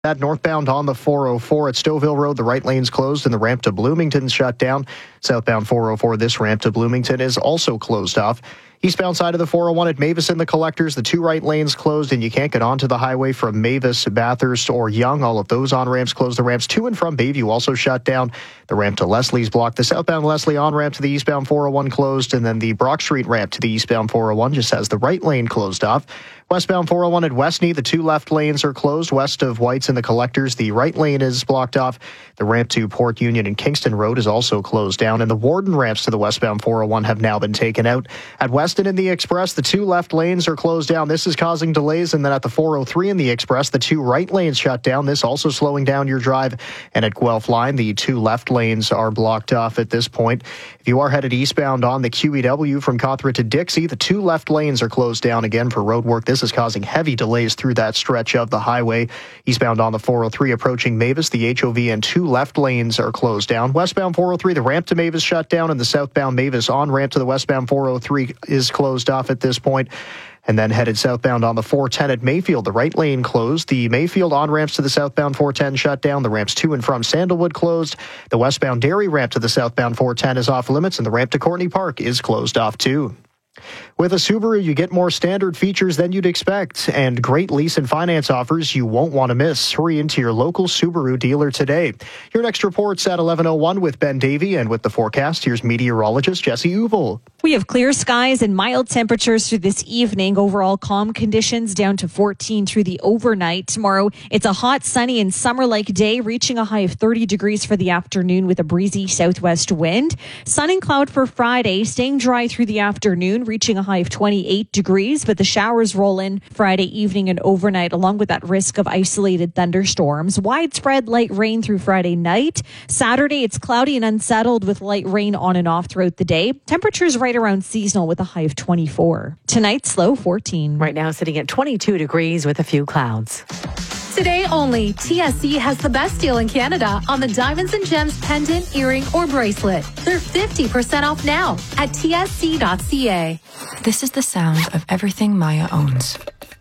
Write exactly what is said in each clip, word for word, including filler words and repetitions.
That northbound on the four oh four at Stouffville Road, the right lane's closed and the ramp to Bloomington shut down. Southbound four oh four, this ramp to Bloomington is also closed off. Eastbound side of the four oh one at Mavis and the Collectors, the two right lanes closed and you can't get onto the highway from Mavis, Bathurst, or Young. All of those on-ramps closed. The ramps to and from Bayview also shut down. The ramp to Leslie's blocked. The southbound Leslie on-ramp to the eastbound four oh one closed, and then the Brock Street ramp to the eastbound four oh one just has the right lane closed off. Westbound four oh one at Westney, the two left lanes are closed. West of White's and the Collectors, the right lane is blocked off. The ramp to Port Union and Kingston Road is also closed down, and the Warden ramps to the westbound four oh one have now been taken out. At Weston and the Express, the two left lanes are closed down. This is causing delays, and then at the four oh three in the Express, the two right lanes shut down. This also slowing down your drive. And at Guelph Line, the two left lanes are blocked off at this point. If you are headed eastbound on the Q E W from Cawthra to Dixie, the two left lanes are closed down again for road work. This is causing heavy delays through that stretch of the highway. Eastbound on the four oh three approaching Mavis, the H O V and two left lanes are closed down. Westbound four oh three, the ramp to Mavis shut down, and the southbound Mavis on-ramp to the westbound four oh three is closed off at this point. And then headed southbound on the four ten at Mayfield, the right lane closed. The Mayfield on-ramps to the southbound four ten shut down. The ramps to and from Sandalwood closed. The westbound Derry ramp to the southbound four ten is off limits, and the ramp to Courtney Park is closed off too. With a Subaru, you get more standard features than you'd expect and great lease and finance offers you won't want to miss. Hurry into your local Subaru dealer today. Your next report's at eleven oh one with Ben Davey, and with the forecast, here's meteorologist Jesse Uval. We have clear skies and mild temperatures through this evening. Overall calm conditions down to fourteen through the overnight. Tomorrow, it's a hot, sunny, and summer-like day, reaching a high of thirty degrees for the afternoon with a breezy southwest wind. Sun and cloud for Friday, staying dry through the afternoon, reaching a high of twenty-eight degrees, but the showers roll in Friday evening and overnight, along with that risk of isolated thunderstorms. Widespread light rain through Friday night. Saturday, it's cloudy and unsettled with light rain on and off throughout the day. Temperatures right around seasonal with a high of twenty-four. Tonight's low fourteen. Right now sitting at twenty-two degrees with a few clouds. Today only, T S C has the best deal in Canada on the Diamonds and Gems pendant, earring, or bracelet. They're fifty percent off now at T S C dot C A. This is the sound of everything Maya owns.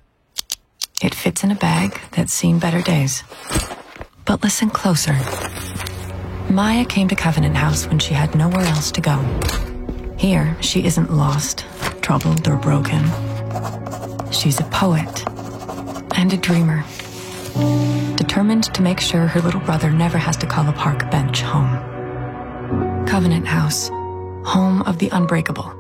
It fits in a bag that's seen better days. But listen closer. Maya came to Covenant House when she had nowhere else to go. Here, she isn't lost, troubled, or broken. She's a poet and a dreamer, determined to make sure her little brother never has to call a park bench home. Covenant House, home of the unbreakable.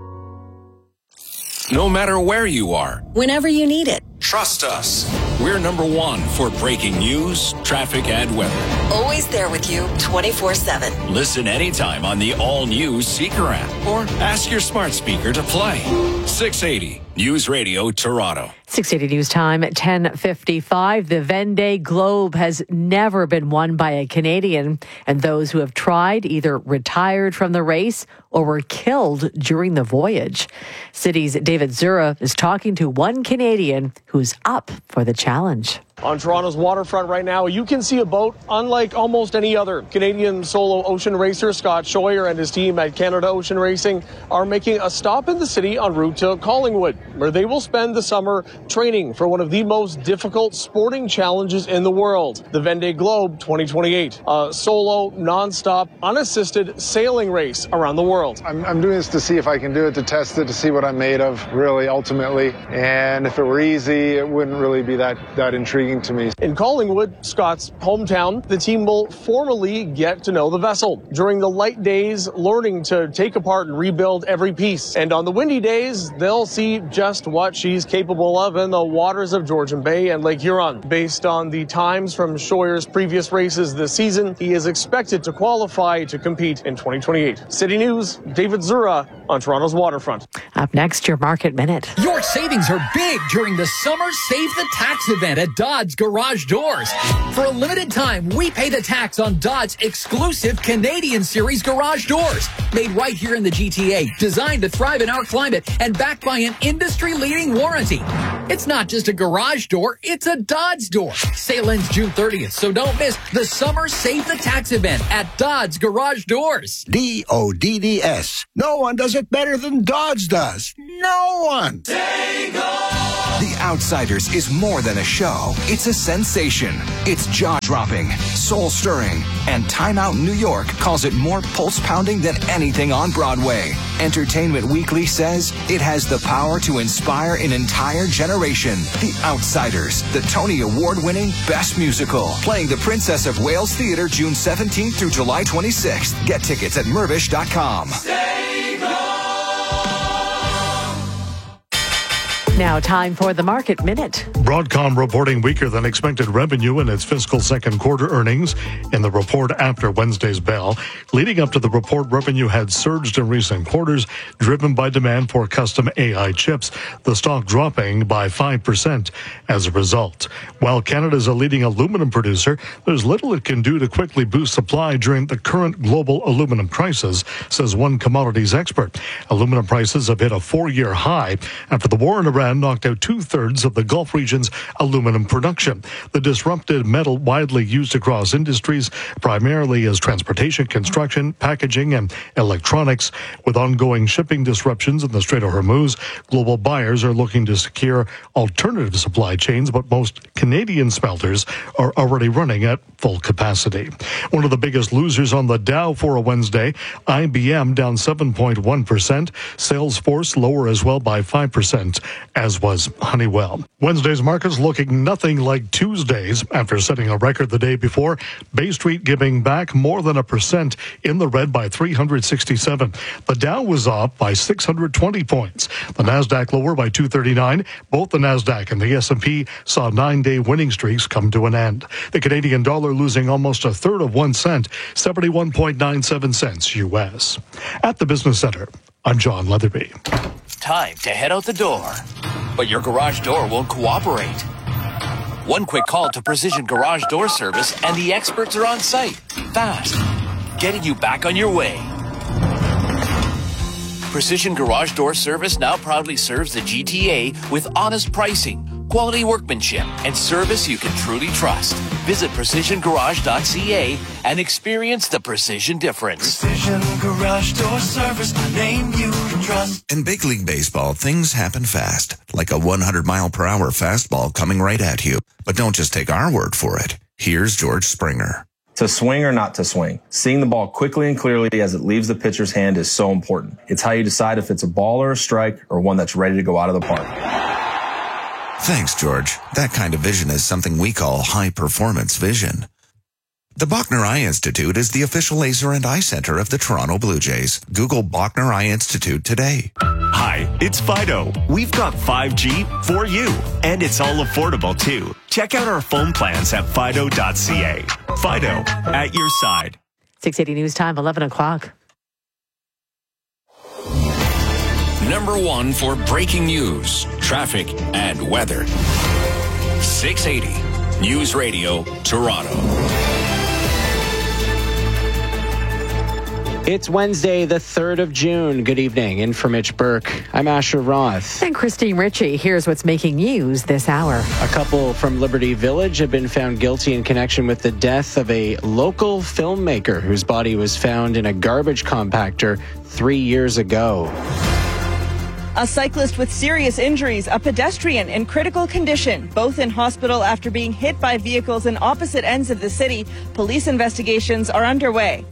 No matter where you are, whenever you need it, trust us. We're number one for breaking news, traffic, and weather. Always there with you twenty-four seven. Listen anytime on the all-new Seeker app or ask your smart speaker to play. six eighty News Radio Toronto. six eighty News Time at ten fifty-five. The Vendée Globe has never been won by a Canadian, and those who have tried either retired from the race or were killed during the voyage. City's David Zura is talking to one Canadian who's up for the challenge. On Toronto's waterfront right now, you can see a boat unlike almost any other. Canadian solo ocean racer Scott Scheuer and his team at Canada Ocean Racing are making a stop in the city en route to Collingwood, where they will spend the summer training for one of the most difficult sporting challenges in the world, the Vendée Globe twenty twenty-eight, a solo, non-stop, unassisted sailing race around the world. I'm, I'm doing this to see if I can do it, to test it, to see what I'm made of, really, ultimately. And if it were easy, it wouldn't really be that, that intriguing to me. In Collingwood, Scott's hometown, the team will formally get to know the vessel. During the light days, learning to take apart and rebuild every piece. And on the windy days, they'll see just what she's capable of in the waters of Georgian Bay and Lake Huron. Based on the times from Scheuer's previous races this season, he is expected to qualify to compete in twenty twenty-eight. City News, David Zura on Toronto's waterfront. Up next, your Market Minute. Your savings are big during the Summer Save the Tax event at Dodds Garage Doors. For a limited time, we pay the tax on Dodds exclusive Canadian Series garage doors. Made right here in the G T A, designed to thrive in our climate, and backed by an industry-leading warranty. It's not just a garage door, it's a Dodds door. Sale ends June thirtieth, so don't miss the Summer Save the Tax event at Dodds Garage Doors. D O D D S. No one does it better than Dodds does. No one. Take off. The Outsiders is more than a show. It's a sensation. It's jaw-dropping, soul-stirring, and Time Out New York calls it more pulse-pounding than anything on Broadway. Entertainment Weekly says it has the power to inspire an entire generation. The Outsiders, the Tony Award-winning Best Musical, playing the Princess of Wales Theatre June seventeenth through July twenty-sixth. Get tickets at mervish dot com. Now, time for the Market Minute. Broadcom reporting weaker than expected revenue in its fiscal second quarter earnings in the report after Wednesday's bell. Leading up to the report, revenue had surged in recent quarters, driven by demand for custom A I chips, the stock dropping by five percent as a result. While Canada is a leading aluminum producer, there's little it can do to quickly boost supply during the current global aluminum crisis, says one commodities expert. Aluminum prices have hit a four-year high after the war in Iran knocked out two-thirds of the Gulf region's aluminum production. The disrupted metal widely used across industries, primarily as transportation, construction, packaging, and electronics. With ongoing shipping disruptions in the Strait of Hormuz, global buyers are looking to secure alternative supply chains, but most Canadian smelters are already running at full capacity. One of the biggest losers on the Dow for a Wednesday, I B M down seven point one percent, Salesforce lower as well by five percent, as was Honeywell. Wednesday's markets looking nothing like Tuesday's after setting a record the day before. Bay Street giving back more than a percent, in the red by three hundred sixty-seven. The Dow was up by six hundred twenty points. The Nasdaq lower by two thirty-nine. Both the Nasdaq and the S and P saw nine-day winning streaks come to an end. The Canadian dollar losing almost a third of one cent, seventy-one point nine seven cents U S. At the Business Center, I'm John Leatherby. Time to head out the door, but your garage door won't cooperate. One quick call to Precision Garage Door Service and the experts are on site, fast, getting you back on your way. Precision Garage Door Service now proudly serves the G T A with honest pricing, quality workmanship, and service you can truly trust. Visit precision garage dot c a and experience the precision difference. Precision Garage Door Service, the name you can trust. In big league baseball, things happen fast, like a one hundred mile per hour fastball coming right at you. But don't just take our word for it. Here's George Springer. To swing or not to swing, seeing the ball quickly and clearly as it leaves the pitcher's hand is so important. It's how you decide if it's a ball or a strike or one that's ready to go out of the park. Thanks, George. That kind of vision is something we call high-performance vision. The Bachner Eye Institute is the official laser and eye center of the Toronto Blue Jays. Google Bachner Eye Institute today. Hi, it's Fido. We've got five G for you, and it's all affordable, too. Check out our phone plans at fido dot c a. Fido, at your side. six eighty News Time, eleven o'clock. Number one for breaking news, traffic, and weather. six eighty News Radio, Toronto. It's Wednesday, the third of June. Good evening. In for Mitch Burke, I'm Asher Roth. And Christine Ritchie. Here's what's making news this hour. A couple from Liberty Village have been found guilty in connection with the death of a local filmmaker whose body was found in a garbage compactor three years ago. A cyclist with serious injuries, a pedestrian in critical condition, both in hospital after being hit by vehicles in opposite ends of the city. Police investigations are underway.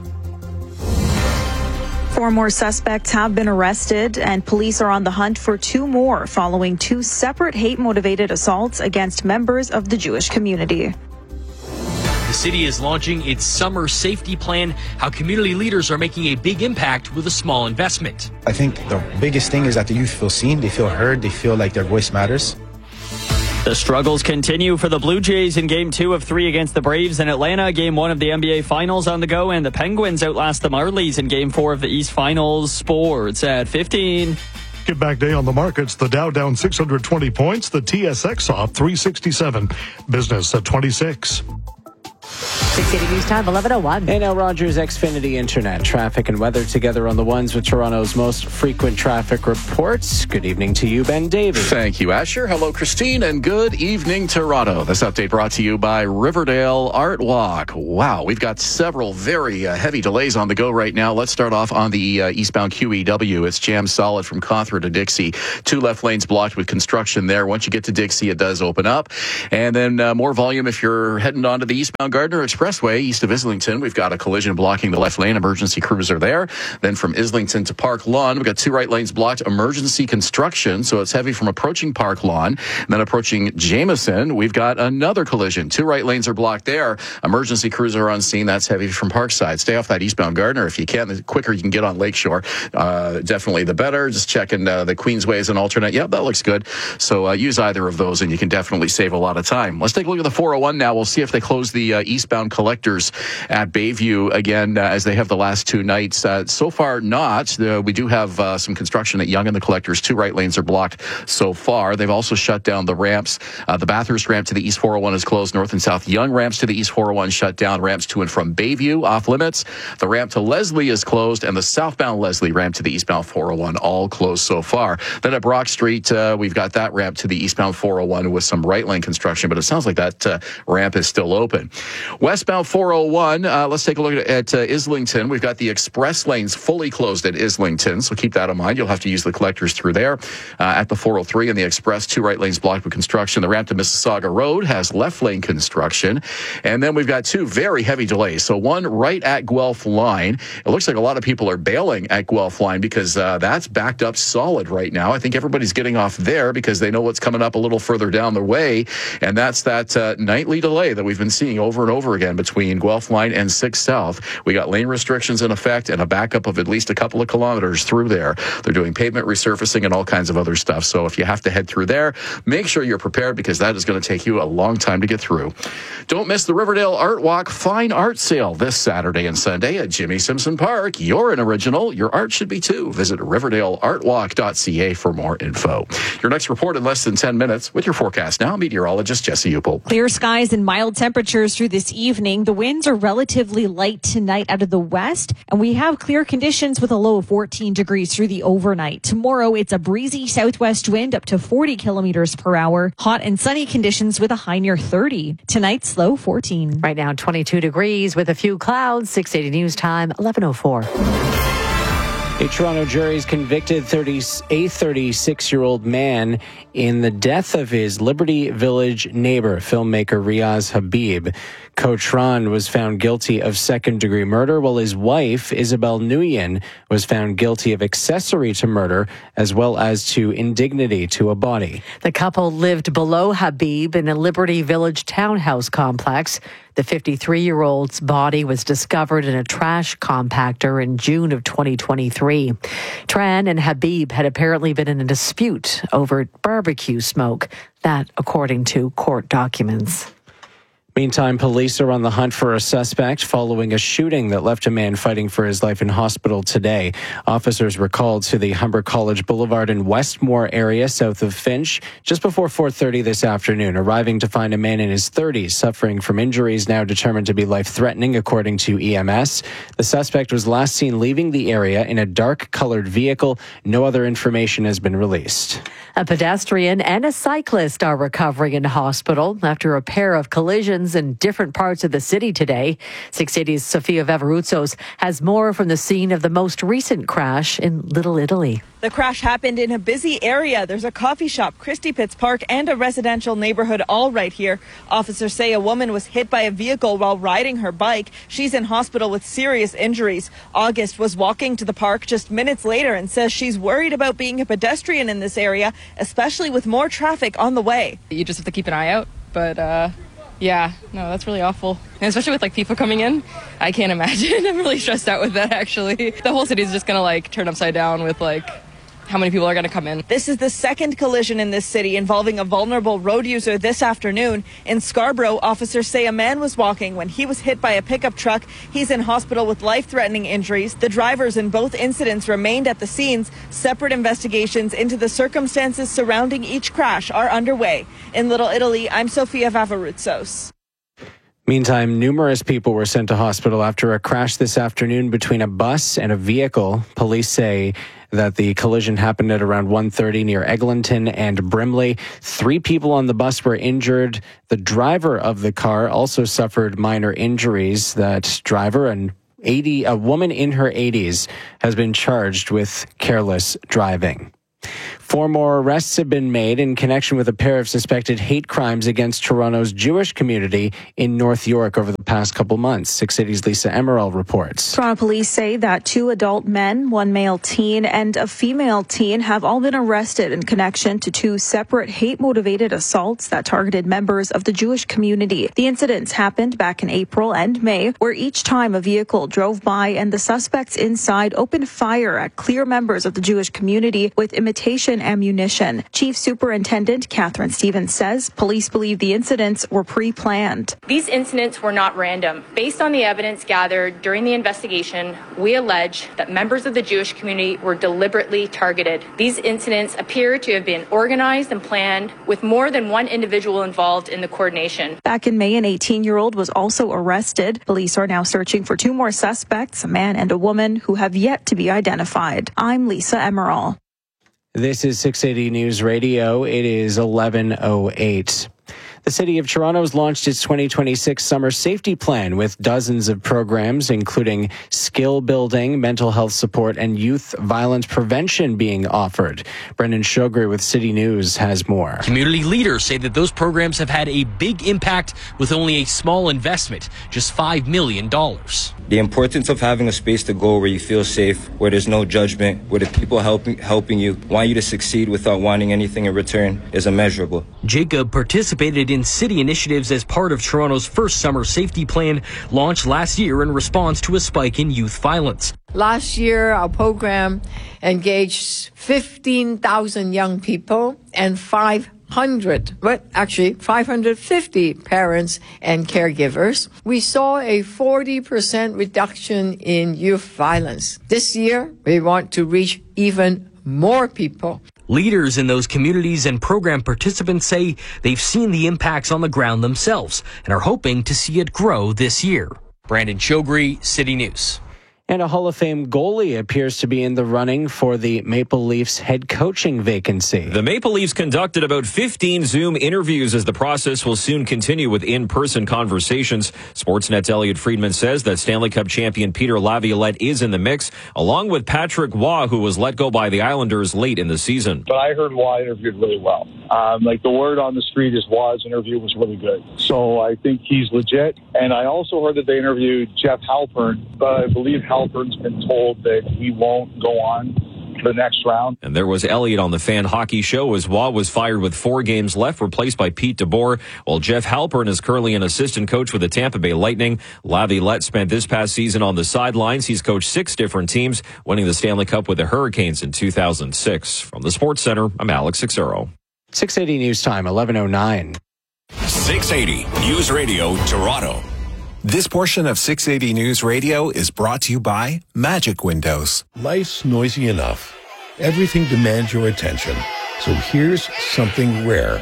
Four more suspects have been arrested, and police are on the hunt for two more following two separate hate-motivated assaults against members of the Jewish community. The city is launching its summer safety plan, how community leaders are making a big impact with a small investment. I think the biggest thing is that the youth feel seen, they feel heard, they feel like their voice matters. The struggles continue for the Blue Jays in Game two of three against the Braves in Atlanta. Game one of the N B A Finals on the go, and the Penguins outlast the Marlies in Game four of the East Finals. Sports at fifteen. Get back day on the markets. The Dow down six hundred twenty points. The T S X off three sixty-seven. Business at twenty-six. six eighty News Time, eleven oh one. And L. Rogers Xfinity Internet. Traffic and weather together on the ones with Toronto's most frequent traffic reports. Good evening to you, Ben Davies. Thank you, Asher. Hello, Christine, and good evening, Toronto. This update brought to you by Riverdale Art Walk. Wow, we've got several very uh, heavy delays on the go right now. Let's start off on the uh, eastbound Q E W. It's jammed solid from Cawthra to Dixie. Two left lanes blocked with construction there. Once you get to Dixie, it does open up. And then uh, more volume if you're heading onto the eastbound Gardner Expressway, east of Islington. We've got a collision blocking the left lane. Emergency crews are there. Then from Islington to Park Lawn, we've got two right lanes blocked. Emergency construction, so it's heavy from approaching Park Lawn. And then approaching Jameson, we've got another collision. Two right lanes are blocked there. Emergency crews are on scene. That's heavy from Parkside. Stay off that eastbound Gardner if you can. The quicker you can get on Lakeshore, uh, definitely the better. Just checking uh, the Queensway as an alternate. Yep, that looks good. So uh, use either of those and you can definitely save a lot of time. Let's take a look at the four oh one now. We'll see if they close the uh, eastbound collectors at Bayview again uh, as they have the last two nights. Uh, so far not. Uh, we do have uh, some construction at Yonge and the collectors. Two right lanes are blocked so far. They've also shut down the ramps. Uh, the Bathurst ramp to the east four oh one is closed. North and South Yonge ramps to the east four oh one shut down. Ramps to and from Bayview off limits. The ramp to Leslie is closed, and the southbound Leslie ramp to the eastbound four oh one all closed so far. Then at Brock Street, uh, we've got that ramp to the eastbound four oh one with some right lane construction, but it sounds like that uh, ramp is still open. Westbound four oh one, uh, let's take a look at, at uh, Islington. We've got the express lanes fully closed at Islington, so keep that in mind. You'll have to use the collectors through there. Uh, at the four oh three and the express, two right lanes blocked with construction. The ramp to Mississauga Road has left lane construction. And then we've got two very heavy delays. So one right at Guelph Line. It looks like a lot of people are bailing at Guelph Line because uh, that's backed up solid right now. I think everybody's getting off there because they know what's coming up a little further down the way. And that's that uh, nightly delay that we've been seeing over and over again between Guelph Line and six South. We got lane restrictions in effect and a backup of at least a couple of kilometers through there. They're doing pavement resurfacing and all kinds of other stuff. So if you have to head through there, make sure you're prepared because that is going to take you a long time to get through. Don't miss the Riverdale Art Walk Fine Art Sale this Saturday and Sunday at Jimmy Simpson Park. You're an original. Your art should be too. Visit riverdale art walk dot c a for more info. Your next report in less than ten minutes with your forecast now. Meteorologist Jesse Upel. Clear skies and mild temperatures through this evening. The winds are relatively light tonight out of the west, and we have clear conditions with a low of fourteen degrees through the overnight. Tomorrow, it's a breezy southwest wind up to forty kilometers per hour. Hot and sunny conditions with a high near thirty. Tonight's low fourteen. Right now, twenty-two degrees with a few clouds. six eighty News Time, eleven oh four. A Toronto jury has convicted a thirty-six-year-old man in the death of his Liberty Village neighbor, filmmaker Riaz Habib. Cotron was found guilty of second-degree murder, while his wife, Isabel Nguyen, was found guilty of accessory to murder, as well as to indignity to a body. The couple lived below Habib in a Liberty Village townhouse complex. The fifty-three-year-old's body was discovered in a trash compactor in June of twenty twenty-three. Tran and Habib had apparently been in a dispute over barbecue smoke, that according to court documents. Meantime, police are on the hunt for a suspect following a shooting that left a man fighting for his life in hospital today. Officers were called to the Humber College Boulevard in Westmore area south of Finch just before four thirty this afternoon, arriving to find a man in his thirties suffering from injuries now determined to be life-threatening, according to E M S. The suspect was last seen leaving the area in a dark-colored vehicle. No other information has been released. A pedestrian and a cyclist are recovering in hospital after a pair of collisions in different parts of the city today. six eighty's Sofia Veveroutsos has more from the scene of the most recent crash in Little Italy. The crash happened in a busy area. There's a coffee shop, Christie Pitts Park, and a residential neighborhood all right here. Officers say a woman was hit by a vehicle while riding her bike. She's in hospital with serious injuries. August was walking to the park just minutes later and says she's worried about being a pedestrian in this area, especially with more traffic on the way. You just have to keep an eye out, but uh yeah, no, that's really awful. And especially with like people coming in, I can't imagine. I'm really stressed out with that, actually. The whole city is just gonna like turn upside down with like how many people are going to come in. This is the second collision in this city involving a vulnerable road user this afternoon. In Scarborough, officers say a man was walking when he was hit by a pickup truck. He's in hospital with life-threatening injuries. The drivers in both incidents remained at the scenes. Separate investigations into the circumstances surrounding each crash are underway. In Little Italy, I'm Sofia Veveroutsos. Meantime, numerous people were sent to hospital after a crash this afternoon between a bus and a vehicle. Police say that the collision happened at around one thirty near Eglinton and Brimley. Three people on the bus were injured. The driver of the car also suffered minor injuries. That driver, an eighty, a woman in her eighties, has been charged with careless driving. Four more arrests have been made in connection with a pair of suspected hate crimes against Toronto's Jewish community in North York over the past couple months. Six Cities' Lisa Emerald reports. Toronto police say that two adult men, one male teen, and a female teen have all been arrested in connection to two separate hate-motivated assaults that targeted members of the Jewish community. The incidents happened back in April and May, where each time a vehicle drove by and the suspects inside opened fire at clear members of the Jewish community with imitation ammunition. Chief Superintendent Catherine Stevens says police believe the incidents were pre-planned. These incidents were not random. Based on the evidence gathered during the investigation, we allege that members of the Jewish community were deliberately targeted. These incidents appear to have been organized and planned with more than one individual involved in the coordination. Back in May, an eighteen-year-old was also arrested. Police are now searching for two more suspects, a man and a woman, who have yet to be identified. I'm Lisa Emerald. This is six eighty News Radio. It is eleven oh eight. The City of Toronto has launched its twenty twenty-six Summer Safety Plan with dozens of programs, including skill building, mental health support, and youth violence prevention being offered. Brendan Shogri with City News has more. Community leaders say that those programs have had a big impact with only a small investment, just five million dollars. The importance of having a space to go where you feel safe, where there's no judgment, where the people helping helping you want you to succeed without wanting anything in return is immeasurable. Jacob participated in city initiatives as part of Toronto's first summer safety plan, launched last year in response to a spike in youth violence. Last year, our program engaged fifteen thousand young people and five hundred, but actually five hundred fifty parents and caregivers. We saw a forty percent reduction in youth violence. This year, we want to reach even more people. Leaders in those communities and program participants say they've seen the impacts on the ground themselves and are hoping to see it grow this year. Brandon Chogri, City News. And a Hall of Fame goalie appears to be in the running for the Maple Leafs head coaching vacancy. The Maple Leafs conducted about fifteen Zoom interviews as the process will soon continue with in-person conversations. Sportsnet's Elliot Friedman says that Stanley Cup champion Peter Laviolette is in the mix, along with Patrick Waugh, who was let go by the Islanders late in the season. But I heard Waugh interviewed really well. Um, like the word on the street is Waugh's interview was really good. So I think he's legit. And I also heard that they interviewed Jeff Halpern, but I believe Halpern's been told that he won't go on the next round. And there was Elliott on the Fan Hockey Show as Waugh was fired with four games left, replaced by Pete DeBoer, while Jeff Halpern is currently an assistant coach with the Tampa Bay Lightning. Laviolette spent this past season on the sidelines. He's coached six different teams, winning the Stanley Cup with the Hurricanes in two thousand six. From the Sports Center, I'm Alex Sixero. six eighty News Time, eleven oh nine. six eighty News Radio, Toronto. This portion of six eighty News Radio is brought to you by Magic Windows. Life's noisy enough. Everything demands your attention. So here's something rare.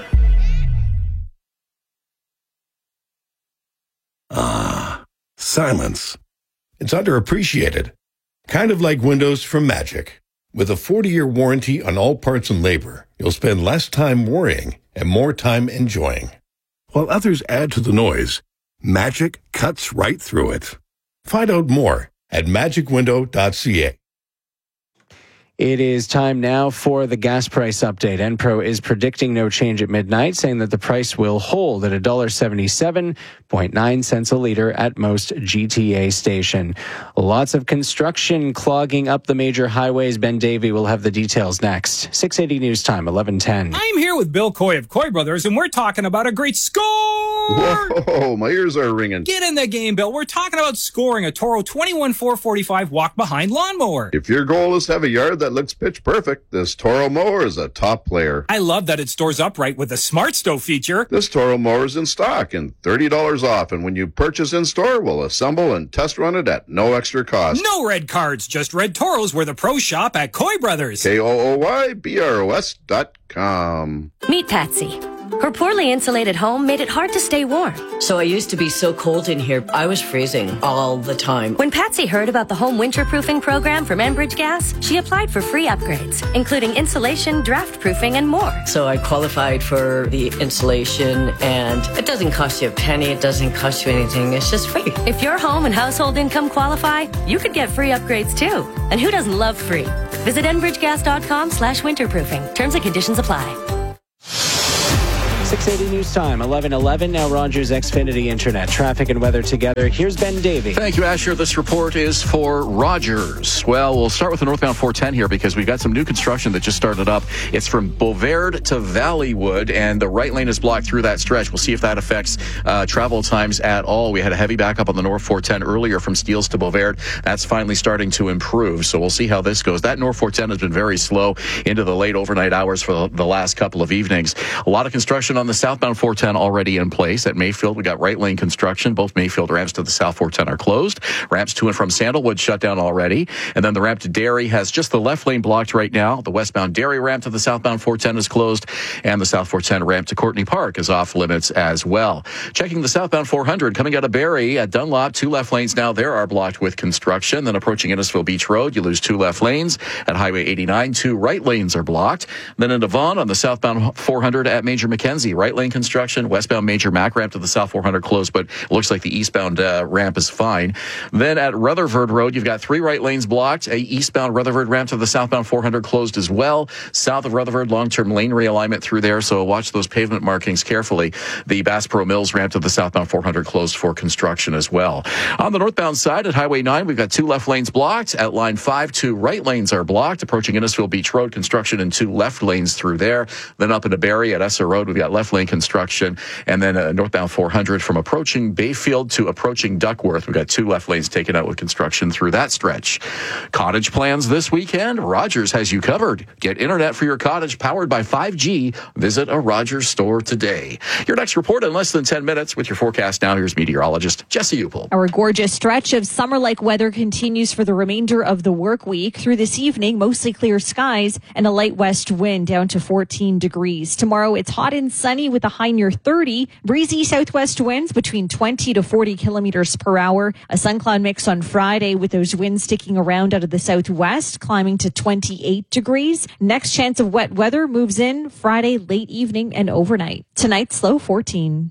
Ah, silence. It's underappreciated. Kind of like windows from Magic. With a forty-year warranty on all parts and labor, you'll spend less time worrying and more time enjoying. While others add to the noise, Magic cuts right through it. Find out more at magic window dot c a. It is time now for the gas price update. Enpro is predicting no change at midnight, saying that the price will hold at one dollar seventy-seven point nine cents a liter at most G T A station. Lots of construction clogging up the major highways. Ben Davey will have the details next. six eighty News Time, eleven ten. I'm here with Bill Coy of Coy Brothers, and we're talking about a great score! Whoa, my ears are ringing. Get in the game, Bill. We're talking about scoring a Toro twenty-one four forty-five walk-behind lawnmower. If your goal is to have a yard that looks pitch perfect, this Toro mower is a top player. I love that it stores upright with the Smart Stow feature. This Toro mower is in stock and thirty dollars off, and when you purchase in store, we'll assemble and test run it at no extra cost. No red cards, just red Toros where the pros shop at Coy Brothers. K O O Y B R O S dot com. Meet Patsy, Her poorly insulated home made it hard to stay warm. So I used to be so cold in here, I was freezing all the time. When Patsy heard about the home winterproofing program from Enbridge Gas, she applied for free upgrades, including insulation, draft proofing, and more. So I qualified for the insulation, and it doesn't cost you a penny, it doesn't cost you anything, it's just free. If your home and household income qualify, you could get free upgrades too. And who doesn't love free? Visit enbridgegas.com slash winterproofing. Terms and conditions apply. six eighty News Time, eleven eleven. Now Rogers Xfinity Internet. Traffic and weather together. Here's Ben Davey. Thank you, Asher. This report is for Rogers. Well, we'll start with the northbound four ten here because we've got some new construction that just started up. It's from Beauverde to Valleywood, and the right lane is blocked through that stretch. We'll see if that affects uh, travel times at all. We had a heavy backup on the North four ten earlier from Steeles to Beauverde. That's finally starting to improve, so we'll see how this goes. That North four ten has been very slow into the late overnight hours for the, the last couple of evenings. A lot of construction on the southbound four ten already in place. At Mayfield, we got right lane construction. Both Mayfield ramps to the South four ten are closed. Ramps to and from Sandalwood shut down already. And then the ramp to Derry has just the left lane blocked right now. The westbound Derry ramp to the southbound four ten is closed. And the South four ten ramp to Courtney Park is off limits as well. Checking the southbound four hundred coming out of Barrie at Dunlop. Two left lanes now there are blocked with construction. Then approaching Innisfil Beach Road, you lose two left lanes. At Highway eighty-nine, two right lanes are blocked. Then into Vaughan on the southbound four hundred at Major Mackenzie, right lane construction. Westbound Major Mac ramp to the South four hundred closed, but it looks like the eastbound uh, ramp is fine. Then at Rutherford Road, you've got three right lanes blocked. A eastbound Rutherford ramp to the southbound four hundred closed as well. South of Rutherford, long-term lane realignment through there, so watch those pavement markings carefully. The Bassboro Mills ramp to the southbound four hundred closed for construction as well. On the northbound side at Highway nine, we've got two left lanes blocked. At Line five, two right lanes are blocked. Approaching Innisfil Beach Road, construction in two left lanes through there. Then up into Barrie at Esser Road, we've got left lane construction. And then uh, northbound four hundred from approaching Bayfield to approaching Duckworth. We've got two left lanes taken out with construction through that stretch. Cottage plans this weekend? Rogers has you covered. Get internet for your cottage powered by five G. Visit a Rogers store today. Your next report in less than ten minutes with your forecast now. Here's meteorologist Jesse Upel. Our gorgeous stretch of summer-like weather continues for the remainder of the work week. Through this evening, mostly clear skies and a light west wind down to fourteen degrees. Tomorrow, it's hot and sunny with a high near thirty. Breezy southwest winds between twenty to forty kilometers per hour. A sun cloud mix on Friday with those winds sticking around out of the southwest, climbing to twenty-eight degrees. Next chance of wet weather moves in Friday late evening and overnight. Tonight's low fourteen.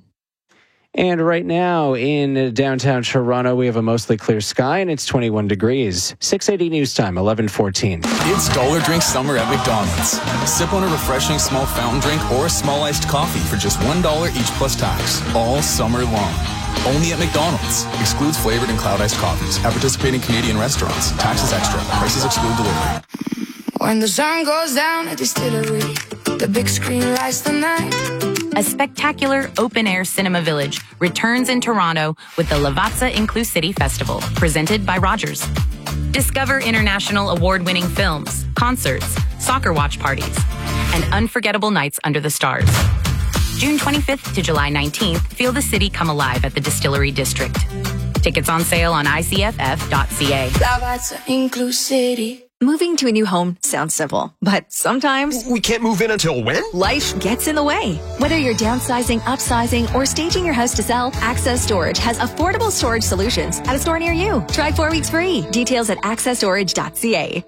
And right now in downtown Toronto, we have a mostly clear sky and it's twenty-one degrees. six eighty News Time, eleven fourteen. It's Dollar Drink Summer at McDonald's. Sip on a refreshing small fountain drink or a small iced coffee for just one dollar each plus tax, all summer long. Only at McDonald's. Excludes flavored and cloud iced coffees at participating Canadian restaurants. Taxes extra. Prices exclude delivery. When the sun goes down at Distillery, the big screen lights the night. A spectacular open-air cinema village returns in Toronto with the Lavazza Inclusivity Festival, presented by Rogers. Discover international award-winning films, concerts, soccer watch parties, and unforgettable nights under the stars. June twenty-fifth to July nineteenth, feel the city come alive at the Distillery District. Tickets on sale on I C F F dot C A. Lavazza Inclusivity. Moving to a new home sounds simple, but sometimes we can't move in until when? Life gets in the way. Whether you're downsizing, upsizing, or staging your house to sell, Access Storage has affordable storage solutions at a store near you. Try four weeks free. Details at access storage dot C A.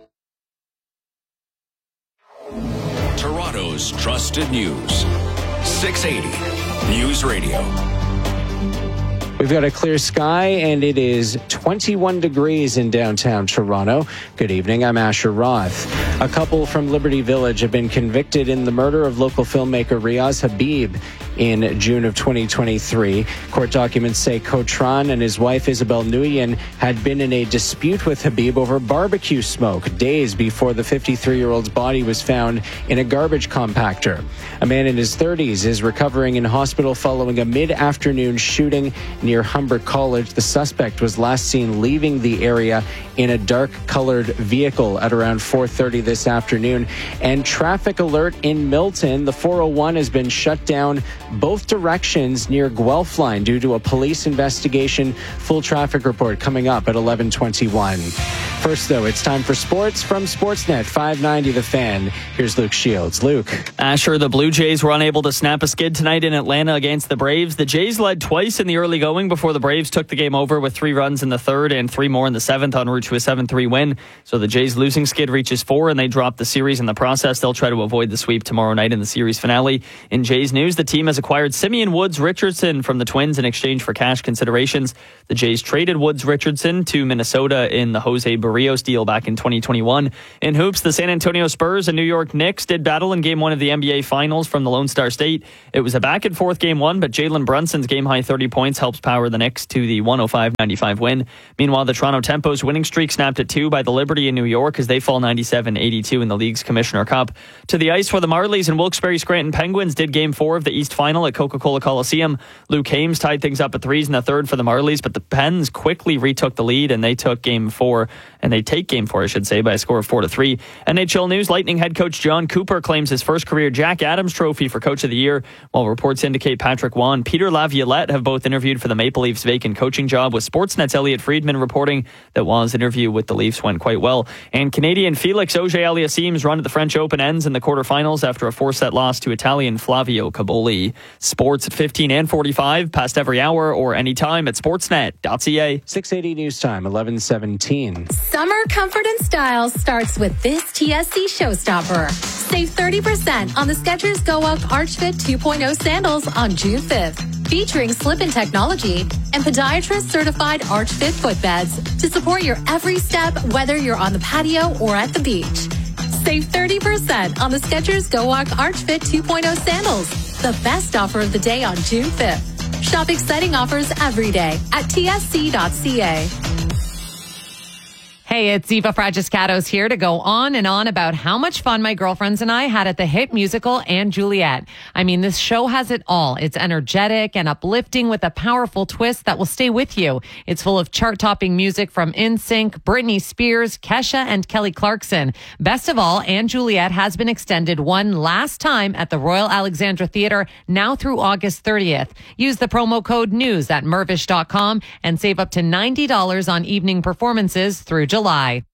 Toronto's trusted news. six eighty News Radio. We've got a clear sky, and it is twenty-one degrees in downtown Toronto. Good evening, I'm Asher Roth. A couple from Liberty Village have been convicted in the murder of local filmmaker Riaz Habib in June of twenty twenty-three. Court documents say Cotran and his wife Isabel Nguyen had been in a dispute with Habib over barbecue smoke days before the fifty-three-year-old's body was found in a garbage compactor. A man in his thirties is recovering in hospital following a mid-afternoon shooting near Humber College. The suspect was last seen leaving the area in a dark-colored vehicle at around four thirty this afternoon. And traffic alert in Milton. The four oh one has been shut down both directions near Guelph Line due to a police investigation. Full traffic report coming up at eleven twenty-one. First, though, it's time for sports from Sportsnet five ninety The Fan. Here's Luke Shields. Luke. Asher, the Blue Jays were unable to snap a skid tonight in Atlanta against the Braves. The Jays led twice in the early going before the Braves took the game over with three runs in the third and three more in the seventh en route to a seven three win. So the Jays' losing skid reaches four, and they drop the series in the process. They'll try to avoid the sweep tomorrow night in the series finale. In Jays news, the team has acquired Simeon Woods Richardson from the Twins in exchange for cash considerations. The Jays traded Woods Richardson to Minnesota in the Jose Barrios deal back in twenty twenty-one. In hoops, the San Antonio Spurs and New York Knicks did battle in game one of the N B A Finals from the Lone Star State. It was a back and forth game one, but Jalen Brunson's game-high thirty points helps power the Knicks to the one oh five ninety-five win. Meanwhile, the Toronto Tempo's winning streak snapped at two by the Liberty in New York as they fall ninety-seven eighty-two in the league's Commissioner Cup. To the ice for the Marlies and Wilkes-Barre Scranton Penguins did game four of the East Final at Coca-Cola Coliseum. Luke Hames tied things up at threes in the third for the Marlies, but the Pens quickly retook the lead and they took game four, and they take game four, I should say, by a score of four to three. N H L news, Lightning head coach John Cooper claims his first career Jack Adams Trophy for Coach of the Year, while reports indicate Patrick Waugh and Peter Laviolette have both interviewed for the Maple Leafs' vacant coaching job, with Sportsnet's Elliot Friedman reporting that Waugh's interview with the Leafs went quite well. And Canadian Felix Auger-Aliassime's run at the French Open ends in the quarterfinals after a four-set loss to Italian Flavio Caboli. Sports at fifteen and forty-five, past every hour or anytime at sportsnet dot c a. six eighty news time, eleven seventeen. Summer comfort and style starts with this T S C showstopper. Save thirty percent on the Skechers Go Up Archfit two point oh sandals on June fifth. Featuring slip-in technology and podiatrist-certified Archfit footbeds to support your every step, whether you're on the patio or at the beach. Save thirty percent on the Skechers Go Walk Archfit two point oh sandals. The best offer of the day on June fifth. Shop exciting offers every day at T S C dot c a. Hey, it's Eva Fragiscatos here to go on and on about how much fun my girlfriends and I had at the hit musical And Juliet. I mean, this show has it all. It's energetic and uplifting with a powerful twist that will stay with you. It's full of chart-topping music from N Sync, Britney Spears, Kesha, and Kelly Clarkson. Best of all, And Juliet has been extended one last time at the Royal Alexandra Theatre, now through August thirtieth. Use the promo code NEWS at mervish dot com and save up to ninety dollars on evening performances through July.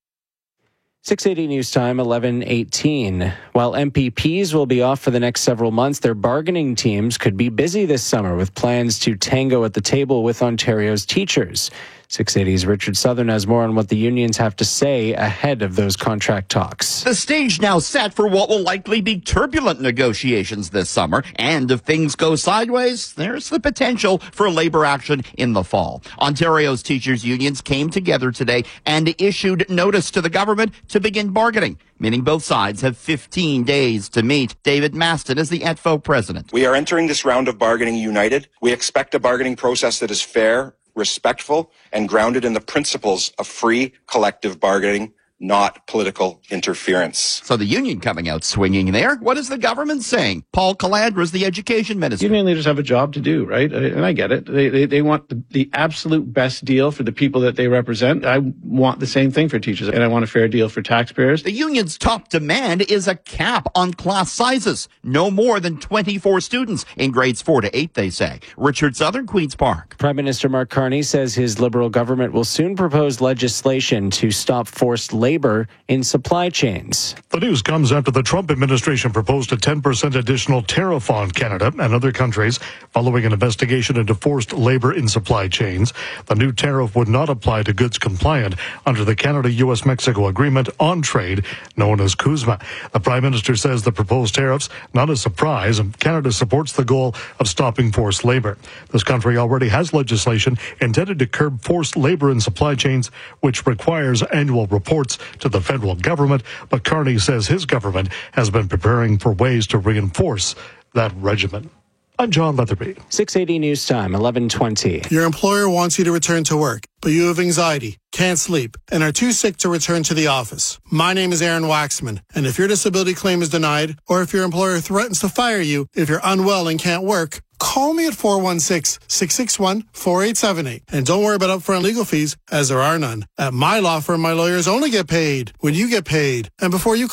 six eighty news time, eleven eighteen. While M P Ps will be off for the next several months, their bargaining teams could be busy this summer with plans to tango at the table with Ontario's teachers. six eighty's Richard Southern has more on what the unions have to say ahead of those contract talks. The stage now set for what will likely be turbulent negotiations this summer. And if things go sideways, there's the potential for labor action in the fall. Ontario's teachers' unions came together today and issued notice to the government to begin bargaining, meaning both sides have fifteen days to meet. David Maston is the E T F O president. We are entering this round of bargaining united. We expect a bargaining process that is fair, respectful, and grounded in the principles of free collective bargaining, not political interference. So the union coming out swinging there. What is the government saying? Paul Calandra is the education minister. Union leaders have a job to do, right? And I get it. They they, they want the, the absolute best deal for the people that they represent. I want the same thing for teachers, and I want a fair deal for taxpayers. The union's top demand is a cap on class sizes. No more than twenty-four students in grades four to eight, they say. Richard Southern, Queen's Park. Prime Minister Mark Carney says his Liberal government will soon propose legislation to stop forced labor labor in supply chains. The news comes after the Trump administration proposed a ten percent additional tariff on Canada and other countries following an investigation into forced labor in supply chains. The new tariff would not apply to goods compliant under the Canada-U S Mexico Agreement on Trade, known as CUSMA. The Prime Minister says the proposed tariffs, not a surprise, and Canada supports the goal of stopping forced labor. This country already has legislation intended to curb forced labor in supply chains, which requires annual reports to the federal government, but Carney says his government has been preparing for ways to reinforce that regimen. I'm John Leatherby. six eighty News Time, eleven twenty. Your employer wants you to return to work, but you have anxiety, can't sleep, and are too sick to return to the office. My name is Aaron Waxman, and if your disability claim is denied, or if your employer threatens to fire you if you're unwell and can't work, call me at four one six, six six one, four eight seven eight. And don't worry about upfront legal fees, as there are none. At my law firm, my lawyers only get paid when you get paid. And before you call,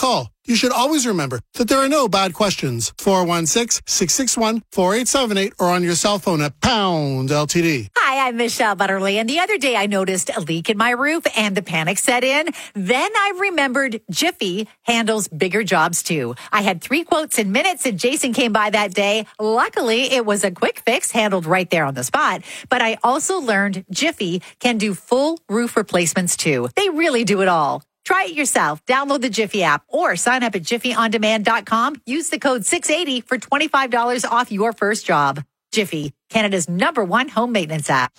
you should always remember that there are no bad questions. four one six, six six one, four eight seven eight or on your cell phone at pound L T D. Hi, I'm Michelle Butterly, and the other day I noticed a leak in my roof and the panic set in. Then I remembered Jiffy handles bigger jobs too. I had three quotes in minutes and Jason came by that day. Luckily, it was a quick fix handled right there on the spot. But I also learned Jiffy can do full roof replacements too. They really do it all. Try it yourself. Download the Jiffy app or sign up at jiffy on demand dot com. Use the code six eighty for twenty-five dollars off your first job. Jiffy, Canada's number one home maintenance app.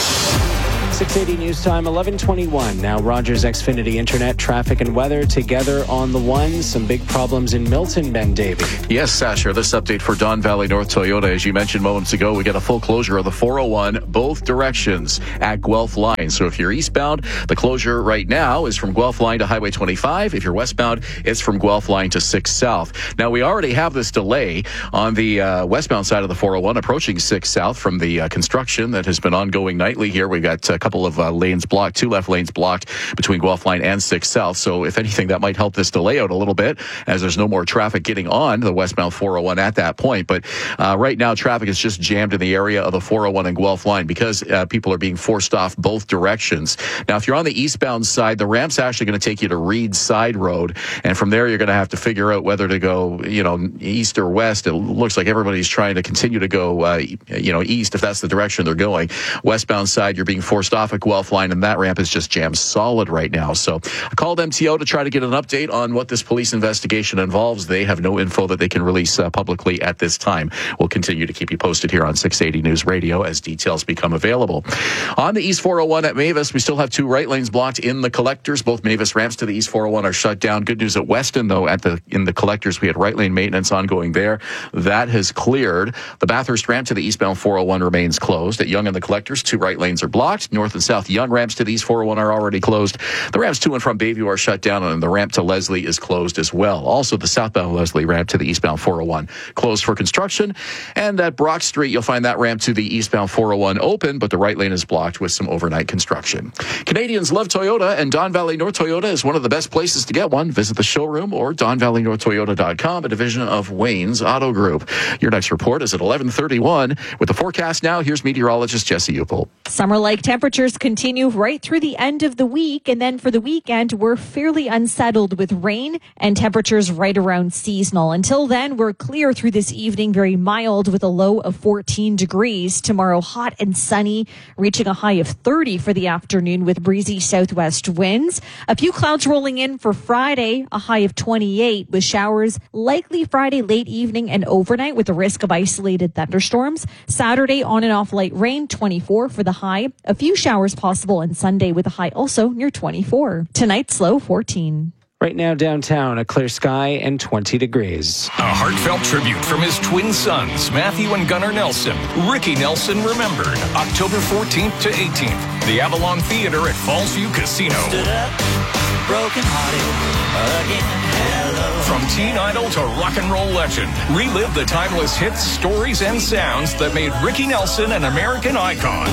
six eighty News Time, eleven twenty-one. Now Rogers Xfinity Internet, traffic and weather together on the one. Some big problems in Milton, Ben Davey. Yes, Sasha, this update for Don Valley North Toyota. As you mentioned moments ago, we get a full closure of the four oh one, both directions at Guelph Line. So if you're eastbound, the closure right now is from Guelph Line to Highway twenty-five. If you're westbound, it's from Guelph Line to six South. Now, we already have this delay on the uh, westbound side of the four oh one approaching six South from the uh, construction that has been ongoing nightly here. We've got a couple of uh, lanes blocked, two left lanes blocked between Guelph Line and six South. So if anything, that might help this delay out a little bit as there's no more traffic getting on the westbound four oh one at that point. But uh, right now, traffic is just jammed in the area of the four oh one and Guelph Line because uh, people are being forced off both directions. Now, if you're on the eastbound side, the ramp's actually going to take you to Reed Side Road. And from there, you're going to have to figure out whether to go, you know, east or west. It looks like everybody's trying to continue to go, uh, you know, east if that's the direction they're going. Westbound side, you're being forced off at Guelph Line, and that ramp is just jammed solid right now. So I called M T O to try to get an update on what this police investigation involves. They have no info that they can release uh, publicly at this time. We'll continue to keep you posted here on six eighty News Radio as details become available. On the East four oh one at Mavis, we still have two right lanes blocked in the collectors. Both Mavis ramps to the East four oh one are shut down. Good news at Weston, though, at the in the collectors, we had right lane maintenance ongoing there. That has cleared. The Bathurst ramp to the eastbound four oh one remains closed. At Yonge and the collectors, two right lanes are blocked. North and South Yonge ramps to the East four oh one are already closed. The ramps to and from Bayview are shut down, and the ramp to Leslie is closed as well. Also, the southbound Leslie ramp to the eastbound four oh one closed for construction. And at Brock Street, you'll find that ramp to the eastbound four oh one open, but the right lane is blocked with some overnight construction. Canadians love Toyota, and Don Valley North Toyota is one of the best places to get one. Visit the showroom or don valley north toyota dot com, a division of Wayne's Auto Group. Your next report is at eleven thirty-one. With the forecast now, here's meteorologist Jesse Upel. Summer-like temperatures continue right through the end of the week, and then for the weekend, we're fairly unsettled with rain and temperatures right around seasonal. Until then, we're clear through this evening, very mild with a low of fourteen degrees. Tomorrow, hot and sunny, reaching a high of thirty for the afternoon with breezy southwest winds. A few clouds rolling in for Friday, a high of twenty-eight with showers likely Friday late evening and overnight with a risk of isolated thunderstorms. Saturday, on and off light rain, twenty-four for the high. A few showers possible on Sunday with a high also near twenty-four. Tonight's low fourteen. Right now downtown, a clear sky and twenty degrees. A heartfelt tribute from his twin sons, Matthew and Gunnar Nelson. Ricky Nelson remembered, October fourteenth to eighteenth. The Avalon Theater at Fallsview Casino. Stood up, broken hearted again. Hello. From teen idol to rock and roll legend, relive the timeless hits, stories, and sounds that made Ricky Nelson an American icon.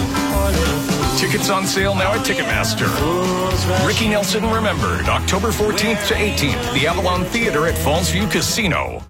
Tickets on sale now at Ticketmaster. Ricky Nelson remembered, October fourteenth to eighteenth, the Avalon Theater at Fallsview Casino.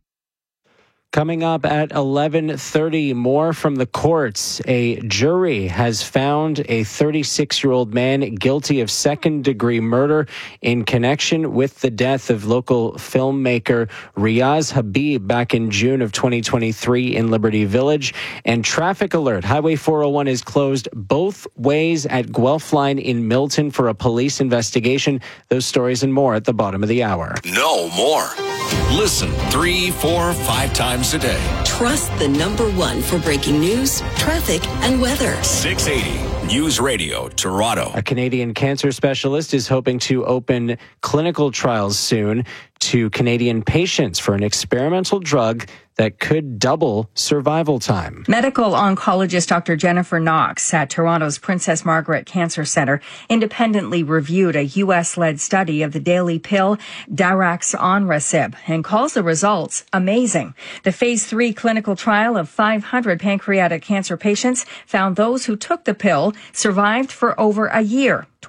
Coming up at eleven thirty, more from the courts. A jury has found a thirty-six-year-old man guilty of second-degree murder in connection with the death of local filmmaker Riaz Habib back in June of twenty twenty-three in Liberty Village. And traffic alert, Highway four oh one is closed both ways at Guelph Line in Milton for a police investigation. Those stories and more at the bottom of the hour. No more. Listen three, four, five times a day. Trust the number one for breaking news, traffic, and weather. six eighty News Radio, Toronto. A Canadian cancer specialist is hoping to open clinical trials soon to Canadian patients for an experimental drug that could double survival time. Medical oncologist Doctor Jennifer Knox at Toronto's Princess Margaret Cancer Centre independently reviewed a U S-led study of the daily pill daraxonrasib and calls the results amazing. The phase three clinical trial of five hundred pancreatic cancer patients found those who took the pill survived for over a year,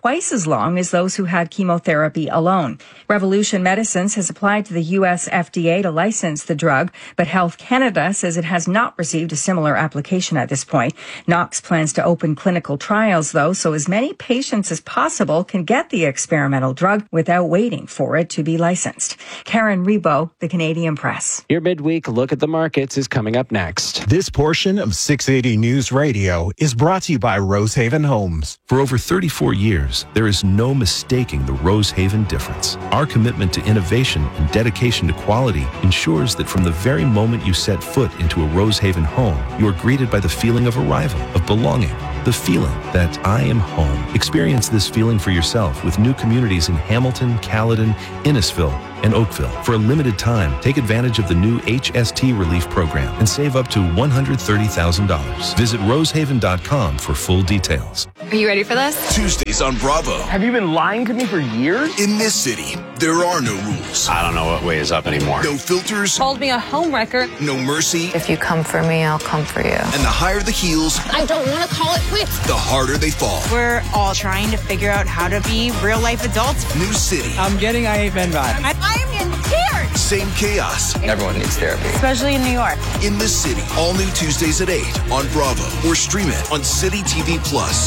twice as long as those who had chemotherapy alone. Revolution Medicines has applied to the U S F D A to license the drug, but Health Canada says it has not received a similar application at this point. Knox plans to open clinical trials, though, so as many patients as possible can get the experimental drug without waiting for it to be licensed. Karen Rebo, The Canadian Press. Your midweek look at the markets is coming up next. This portion of six eighty News Radio is brought to you by Rosehaven Homes. For over thirty-four years, there is no mistaking the Rosehaven difference. Our commitment to innovation and dedication to quality ensures that from the very moment you set foot into a Rosehaven home, you are greeted by the feeling of arrival, of belonging, the feeling that I am home. Experience this feeling for yourself with new communities in Hamilton, Caledon, Innisfil, and Oakville. For a limited time, take advantage of the new H S T Relief Program and save up to one hundred thirty thousand dollars. Visit rosehaven dot com for full details. Are you ready for this? Tuesdays on Bravo. Have you been lying to me for years? In this city, there are no rules. I don't know what way is up anymore. No filters. Called me a homewrecker. No mercy. If you come for me, I'll come for you. And the higher the heels, I don't want to call it quits. the harder they fall. We're all trying to figure out how to be real life adults. New city. I'm getting I Hate Men vibes. I, I'm in tears. Same chaos. Everyone needs therapy. Especially in New York. In the city. All new Tuesdays at eight on Bravo or stream it on City T V Plus.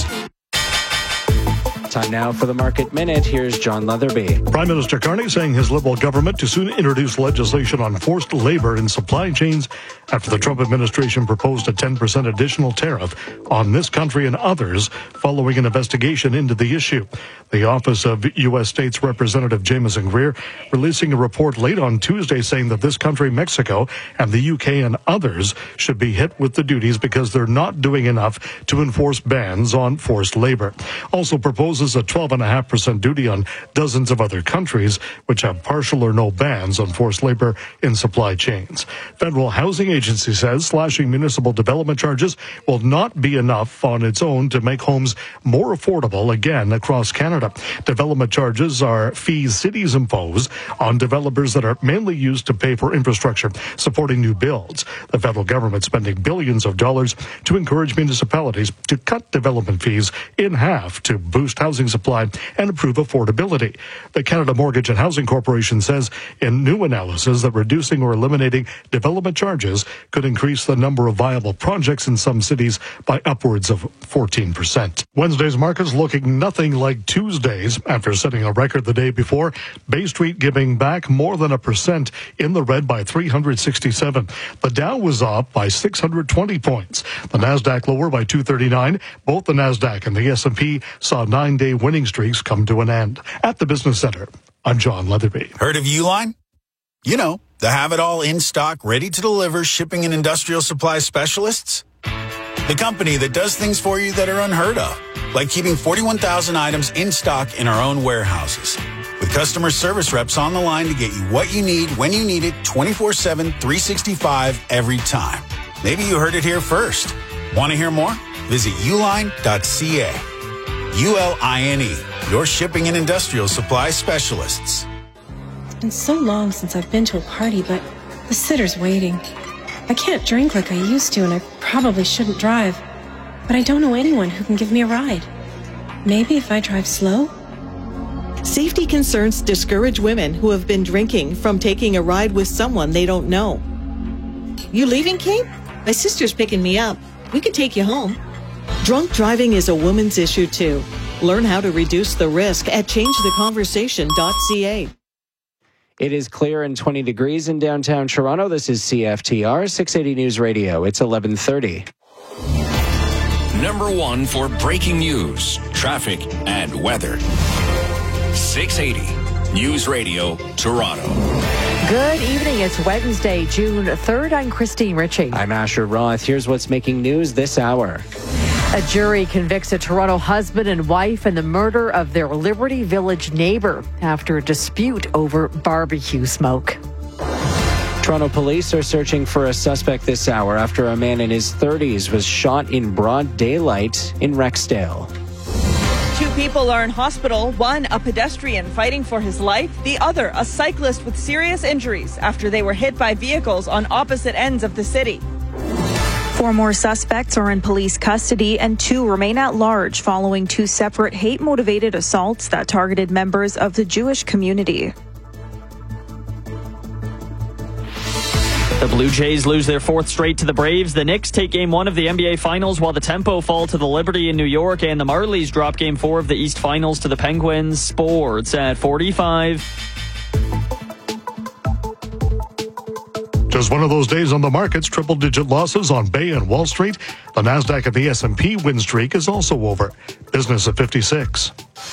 Time now for the Market Minute. Here's John Leatherby. Prime Minister Carney saying his Liberal government to soon introduce legislation on forced labor in supply chains after the Trump administration proposed a ten percent additional tariff on this country and others following an investigation into the issue. The Office of U S States Representative Jamieson Greer releasing a report late on Tuesday saying that this country, Mexico, and the U K and others should be hit with the duties because they're not doing enough to enforce bans on forced labor. Also proposes a twelve point five percent duty on dozens of other countries which have partial or no bans on forced labor in supply chains. Federal Housing Agency says slashing municipal development charges will not be enough on its own to make homes more affordable again across Canada. Development charges are fees cities impose on developers that are mainly used to pay for infrastructure supporting new builds. The federal government spending billions of dollars to encourage municipalities to cut development fees in half to boost housing supply and improve affordability. The Canada Mortgage and Housing Corporation says in new analysis that reducing or eliminating development charges could increase the number of viable projects in some cities by upwards of fourteen percent. Wednesday's markets looking nothing like Tuesday's after setting a record the day before. Bay Street giving back more than a percent in the red by three hundred sixty-seven. The Dow was up by six hundred twenty points. The Nasdaq lower by two thirty-nine. Both the Nasdaq and the S and P saw nine-day winning streaks come to an end. At the Business Center, I'm John Leatherby. Heard of Uline? You know, the have-it-all in stock, ready to deliver shipping and industrial supply specialists? The company that does things for you that are unheard of, like keeping forty-one thousand items in stock in our own warehouses. With customer service reps on the line to get you what you need when you need it twenty-four seven, three sixty-five every time. Maybe you heard it here first. Want to hear more? Visit uline dot c a. U L I N E, your shipping and industrial supply specialists. It's been so long since I've been to a party, but the sitter's waiting. I can't drink like I used to, and I probably shouldn't drive. But I don't know anyone who can give me a ride. Maybe if I drive slow? Safety concerns discourage women who have been drinking from taking a ride with someone they don't know. You leaving, Kate? My sister's picking me up. We can take you home. Drunk driving is a woman's issue, too. Learn how to reduce the risk at change the conversation dot c a. It is clear and twenty degrees in downtown Toronto. This is C F T R six eighty News Radio. It's eleven thirty. Number one for breaking news, traffic, and weather. six eighty News Radio, Toronto. Good evening. It's Wednesday, June third. I'm Christine Ritchie. I'm Asher Roth. Here's what's making news this hour. A jury convicts a Toronto husband and wife in the murder of their Liberty Village neighbor after a dispute over barbecue smoke. Toronto police are searching for a suspect this hour after a man in his thirties was shot in broad daylight in Rexdale. Two people are in hospital, one a pedestrian fighting for his life, the other a cyclist with serious injuries after they were hit by vehicles on opposite ends of the city. Four more suspects are in police custody and two remain at large following two separate hate-motivated assaults that targeted members of the Jewish community. The Blue Jays lose their fourth straight to the Braves. The Knicks take game one of the N B A Finals while the Tempo fall to the Liberty in New York, and the Marlies drop game four of the East Finals to the Penguins. Sports at forty-five. Just one of those days on the markets, triple-digit losses on Bay and Wall Street. The Nasdaq and the S and P win streak is also over. Business at fifty-six.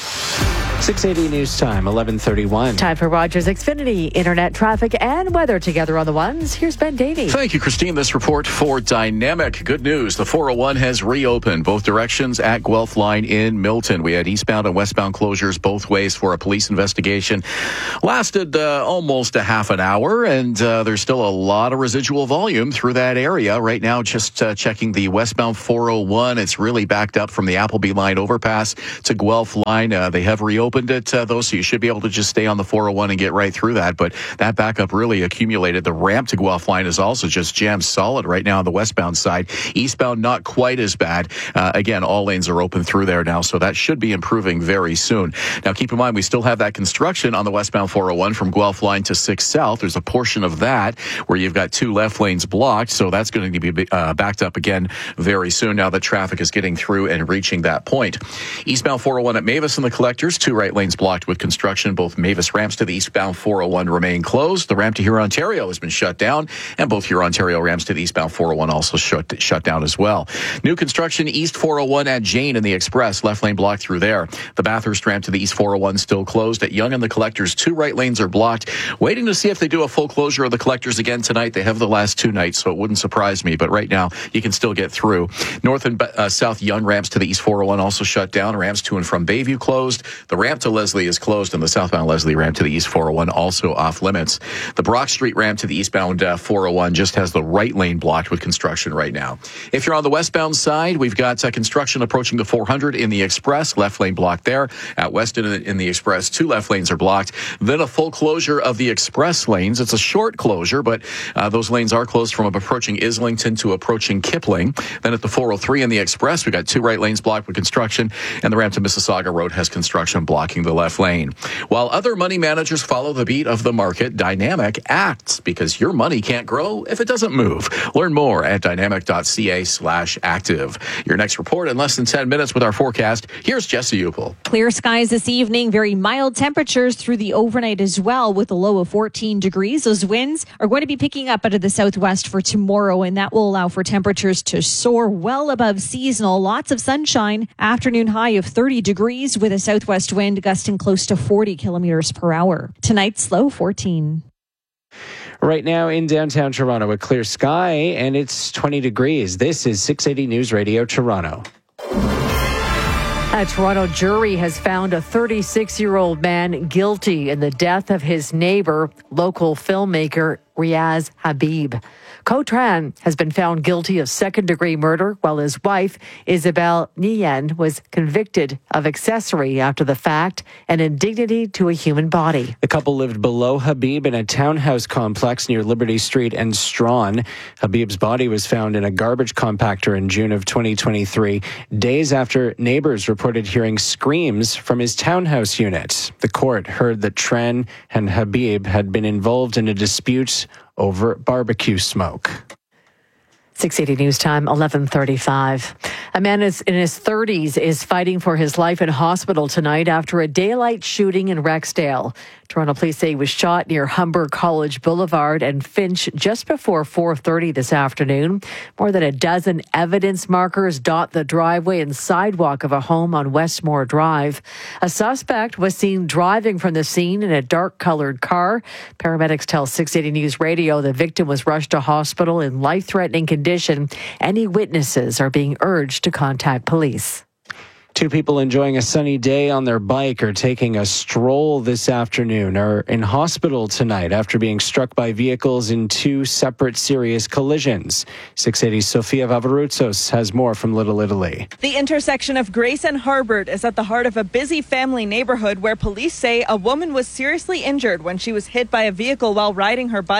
six eighty News Time, eleven thirty-one. Time for Rogers Xfinity, internet traffic and weather together on the ones. Here's Ben Davey. Thank you, Christine. This report for Dynamic. Good news. The four oh one has reopened both directions at Guelph Line in Milton. We had eastbound and westbound closures both ways for a police investigation. Lasted uh, almost a half an hour, and uh, there's still a lot of residual volume through that area. Right now, just uh, checking the westbound four oh one. It's really backed up from the Appleby Line overpass to Guelph Line. Uh, they have reopened it, uh, though, so you should be able to just stay on the four oh one and get right through that. But that backup really accumulated. The ramp to Guelph Line is also just jammed solid right now on the westbound side. Eastbound, not quite as bad. Uh, again, all lanes are open through there now, so that should be improving very soon. Now, keep in mind, we still have that construction on the westbound four oh one from Guelph Line to six South. There's a portion of that where you've got two left lanes blocked, so that's going to be uh, backed up again very soon now that traffic is getting through and reaching that point. Eastbound four oh one at Mavis and the Collectors, two right lanes blocked with construction. Both Mavis ramps to the eastbound four oh one remain closed. The ramp to Huron-Ontario has been shut down, and both Huron-Ontario ramps to the eastbound four oh one also shut, shut down as well. New construction east four oh one at Jane and the Express, left lane blocked through there. The Bathurst ramp to the east four oh one still closed. At Yonge and the Collectors, two right lanes are blocked. Waiting to see if they do a full closure of the Collectors again tonight. They have the last two nights, so it wouldn't surprise me, but right now you can still get through. North and uh, south Yonge ramps to the east four oh one also shut down. Ramps to and from Bayview closed. The ramp to Leslie is closed, and the southbound Leslie ramp to the east four oh one also off limits. The Brock Street ramp to the eastbound uh, four oh one just has the right lane blocked with construction right now. If you're on the westbound side, we've got uh, construction approaching the four hundred in the Express, left lane blocked there. At Weston in the, in the Express, two left lanes are blocked. Then a full closure of the Express lanes. It's a short closure, but uh, those lanes are closed from approaching Islington to approaching Kipling. Then at the four oh three in the Express, we got two right lanes blocked with construction, and the ramp to Mississauga Road has construction blocking the left lane. While other money managers follow the beat of the market, Dynamic acts because your money can't grow if it doesn't move. Learn more at dynamic.ca slash active. Your next report in less than ten minutes with our forecast. Here's Jesse Upel. Clear skies this evening, very mild temperatures through the overnight as well with a low of fourteen degrees. Those winds are going to be picking up out of the southwest for tomorrow, and that will allow for temperatures to soar well above seasonal. Lots of sunshine, afternoon high of thirty degrees with a southwest wind gusting close to forty kilometers per hour. Tonight's low fourteen. Right now in downtown Toronto, a clear sky, and it's twenty degrees. This is six eighty News Radio Toronto. A Toronto jury has found a thirty-six-year-old man guilty in the death of his neighbor, local filmmaker Riaz Habib. Cotran has been found guilty of second-degree murder, while his wife, Isabel Nian, was convicted of accessory after the fact and indignity to a human body. The couple lived below Habib in a townhouse complex near Liberty Street and Strawn. Habib's body was found in a garbage compactor in June of twenty twenty-three, days after neighbors reported hearing screams from his townhouse unit. The court heard that Tran and Habib had been involved in a dispute over barbecue smoke. six eighty News Time, eleven thirty-five. A man is in his thirties is fighting for his life in hospital tonight after a daylight shooting in Rexdale. Toronto police say he was shot near Humber College Boulevard and Finch just before four thirty this afternoon. More than a dozen evidence markers dot the driveway and sidewalk of a home on Westmore Drive. A suspect was seen driving from the scene in a dark-colored car. Paramedics tell six eighty News Radio the victim was rushed to hospital in life-threatening condition. Any witnesses are being urged to contact police. Two people enjoying a sunny day on their bike or taking a stroll this afternoon are in hospital tonight after being struck by vehicles in two separate serious collisions. six eighty's Sofia Vavarutsos has more from Little Italy. The intersection of Grace and Harbord is at the heart of a busy family neighborhood where police say a woman was seriously injured when she was hit by a vehicle while riding her bike.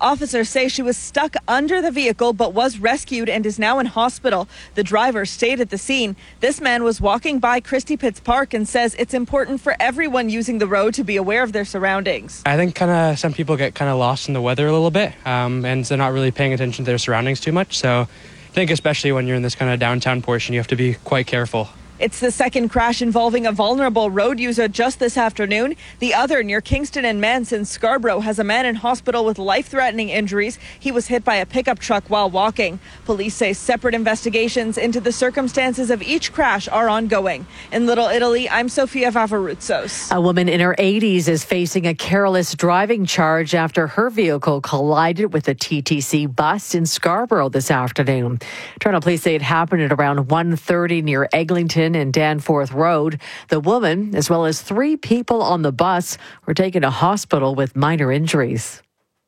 Officers say she was stuck under the vehicle but was rescued and is now in hospital. The driver stayed at the scene. This man was walking by Christie Pitts Park and says it's important for everyone using the road to be aware of their surroundings. I think kind of some people get kind of lost in the weather a little bit, um, and they're not really paying attention to their surroundings too much. So I think especially when you're in this kind of downtown portion, you have to be quite careful. It's the second crash involving a vulnerable road user just this afternoon. The other near Kingston and Manson, Scarborough, has a man in hospital with life-threatening injuries. He was hit by a pickup truck while walking. Police say separate investigations into the circumstances of each crash are ongoing. In Little Italy, I'm Sofia Vavaroutsos. A woman in her eighties is facing a careless driving charge after her vehicle collided with a T T C bus in Scarborough this afternoon. Toronto police say it happened at around one thirty near Eglinton and Danforth Road. The woman, as well as three people on the bus, were taken to hospital with minor injuries.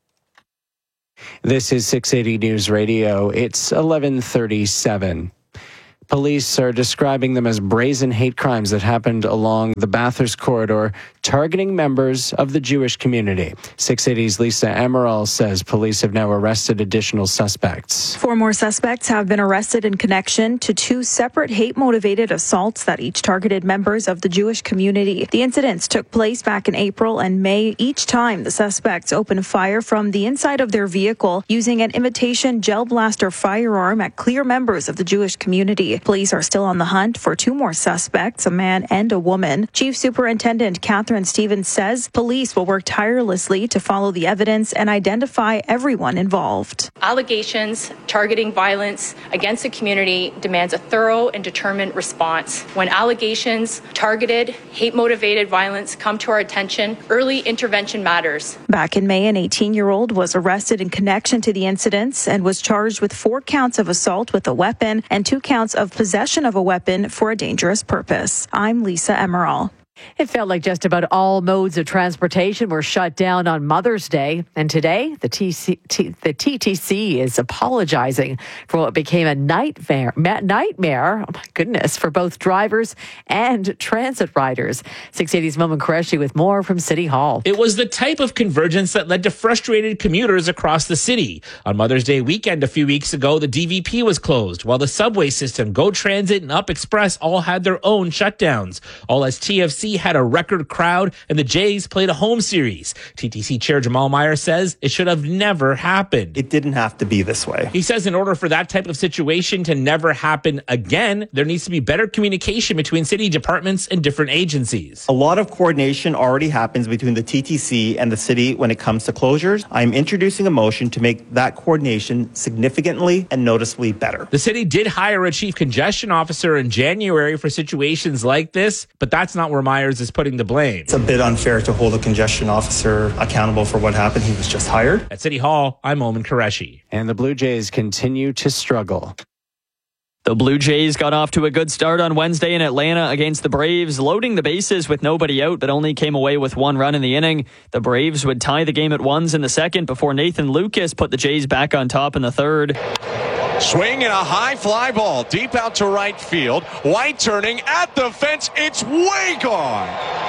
This is six eighty News Radio. It's eleven thirty-seven. Police are describing them as brazen hate crimes that happened along the Bathurst corridor, targeting members of the Jewish community. six eighty's Lisa Emerald says police have now arrested additional suspects. Four more suspects have been arrested in connection to two separate hate-motivated assaults that each targeted members of the Jewish community. The incidents took place back in April and May. Each time, the suspects opened fire from the inside of their vehicle using an imitation gel blaster firearm at clear members of the Jewish community. Police are still on the hunt for two more suspects, a man and a woman. Chief Superintendent Catherine Stevens says police will work tirelessly to follow the evidence and identify everyone involved. Allegations targeting violence against the community demands a thorough and determined response. When allegations targeted, hate-motivated violence come to our attention, early intervention matters. Back in May, an eighteen-year-old was arrested in connection to the incidents and was charged with four counts of assault with a weapon and two counts of possession of a weapon for a dangerous purpose. I'm Lisa Emerald. It felt like just about all modes of transportation were shut down on Mother's Day. And today, the, T C, T, the T T C is apologizing for what became a nightmare, nightmare, oh my goodness, for both drivers and transit riders. six eighty's Momin Qureshi with more from City Hall. It was the type of convergence that led to frustrated commuters across the city. On Mother's Day weekend a few weeks ago, the D V P was closed, while the subway system, Go Transit, and Up Express all had their own shutdowns. All as T F C had a record crowd and the Jays played a home series. T T C Chair Jamal Meyer says it should have never happened. It didn't have to be this way. He says in order for that type of situation to never happen again, there needs to be better communication between city departments and different agencies. A lot of coordination already happens between the T T C and the city when it comes to closures. I'm introducing a motion to make that coordination significantly and noticeably better. The city did hire a chief congestion officer in January for situations like this, but that's not where Meyer is putting the blame. It's a bit unfair to hold a congestion officer accountable for what happened. He was just hired. At City Hall, I'm Momin Qureshi. And the Blue Jays continue to struggle. The Blue Jays got off to a good start on Wednesday in Atlanta against the Braves, loading the bases with nobody out, but only came away with one run in the inning. The Braves would tie the game at ones in the second before Nathan Lucas put the Jays back on top in the third. Swing and a high fly ball deep out to right field. White turning at the fence. It's way gone.